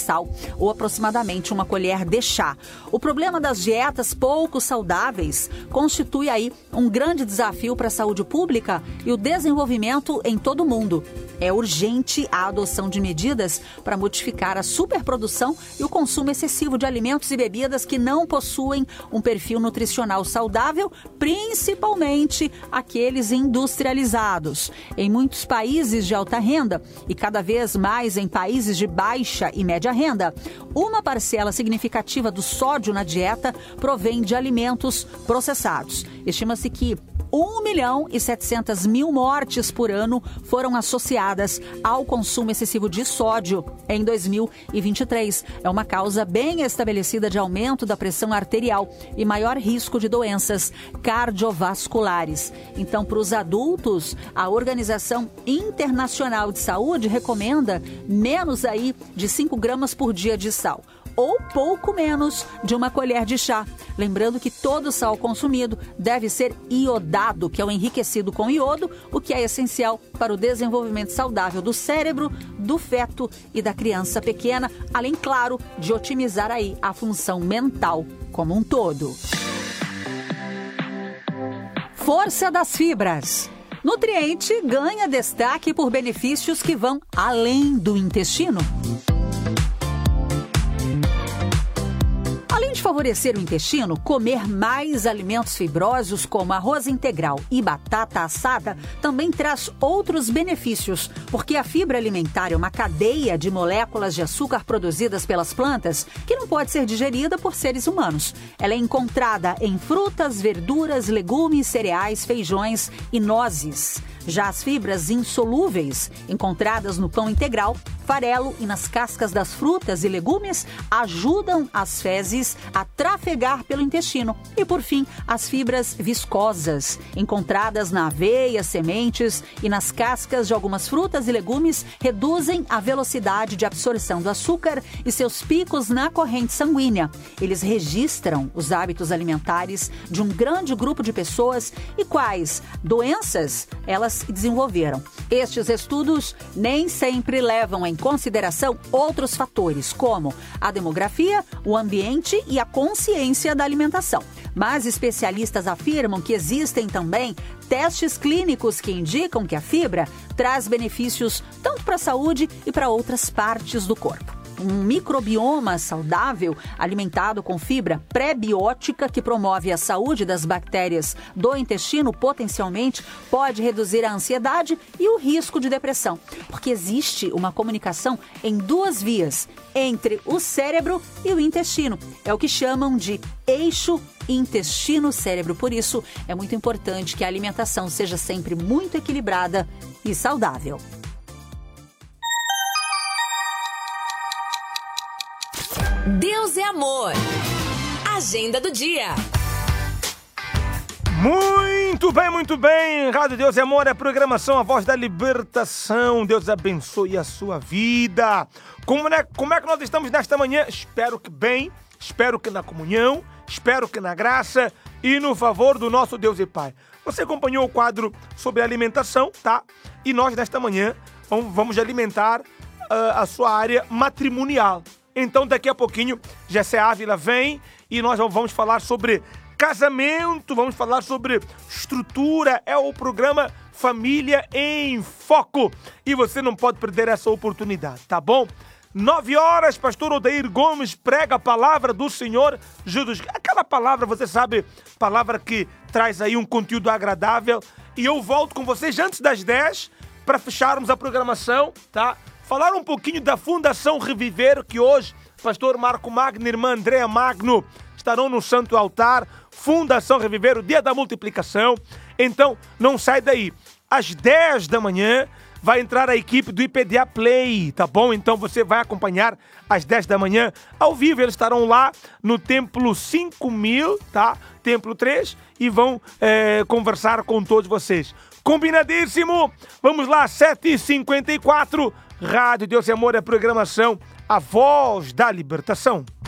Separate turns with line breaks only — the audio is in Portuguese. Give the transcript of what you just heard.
sal ou aproximadamente uma colher de chá. O problema das dietas pouco saudáveis constitui aí um grande desafio para a saúde pública e o desenvolvimento em todo o mundo. É urgente a adoção de medidas para modificar a superprodução e o consumo excessivo de alimentos e bebidas que não possuem um perfil nutricional saudável, principalmente aqueles industrializados. Em muitos países de alta renda e cada vez mais em países de baixa e média renda, uma parcela significativa do sódio na dieta provém de alimentos processados. Estima-se que 1.700.000 mortes por ano foram associadas ao consumo excessivo de sódio em 2023. É uma causa bem estabelecida de aumento da pressão arterial e maior risco de doenças cardiovasculares. Então, para os adultos, a Organização Internacional de Saúde recomenda menos aí de 5 gramas por dia de sal, ou pouco menos de uma colher de chá. Lembrando que todo sal consumido deve ser iodado, que é o enriquecido com iodo, o que é essencial para o desenvolvimento saudável do cérebro, do feto e da criança pequena, além, claro, de otimizar aí a função mental como um todo. Força das fibras. Nutriente ganha destaque por benefícios que vão além do intestino. Além de favorecer o intestino, comer mais alimentos fibrosos como arroz integral e batata assada também traz outros benefícios, porque a fibra alimentar é uma cadeia de moléculas de açúcar produzidas pelas plantas que não pode ser digerida por seres humanos. Ela é encontrada em frutas, verduras, legumes, cereais, feijões e nozes. Já as fibras insolúveis, encontradas no pão integral, farelo e nas cascas das frutas e legumes, ajudam as fezes a trafegar pelo intestino. E, por fim, as fibras viscosas, encontradas na aveia, sementes e nas cascas de algumas frutas e legumes, reduzem a velocidade de absorção do açúcar e seus picos na corrente sanguínea. Eles registram os hábitos alimentares de um grande grupo de pessoas e quais doenças elas desenvolveram. Estes estudos nem sempre levam em consideração outros fatores, como a demografia, o ambiente e a consciência da alimentação. Mas especialistas afirmam que existem também testes clínicos que indicam que a fibra traz benefícios tanto para a saúde e para outras partes do corpo. Um microbioma saudável, alimentado com fibra pré-biótica que promove a saúde das bactérias do intestino, potencialmente pode reduzir a ansiedade e o risco de depressão, porque existe uma comunicação em 2 vias entre o cérebro e o intestino. É o que chamam de eixo intestino-cérebro. Por isso, é muito importante que a alimentação seja sempre muito equilibrada e saudável.
Deus é amor. Agenda do dia.
Muito bem. Rádio Deus é Amor é a programação A Voz da Libertação. Deus abençoe a sua vida. Como é que nós estamos nesta manhã? Espero que bem, espero que na comunhão, espero que na graça e no favor do nosso Deus e Pai. Você acompanhou o quadro sobre alimentação, tá? E nós nesta manhã vamos alimentar a sua área matrimonial. Então, daqui a pouquinho, Jessé Ávila vem e nós vamos falar sobre casamento, vamos falar sobre estrutura. É o programa Família em Foco. E você não pode perder essa oportunidade, tá bom? 9h, pastor Odair Gomes prega a palavra do Senhor Jesus. Aquela palavra, você sabe, palavra que traz aí um conteúdo agradável. E eu volto com vocês antes das 10 para fecharmos a programação, tá? Falar um pouquinho da Fundação Reviver, que hoje, pastor Marco Magno e irmã Andréa Magno estarão no Santo Altar. Fundação Reviver, o dia da multiplicação. Então, não sai daí. Às 10 da manhã vai entrar a equipe do IPDA Play, tá bom? Então você vai acompanhar às 10 da manhã. Ao vivo, eles estarão lá no Templo 5000, tá? Templo 3, e vão conversar com todos vocês. Combinadíssimo? Vamos lá, 7h54. Rádio Deus é Amor é a programação A Voz da Libertação.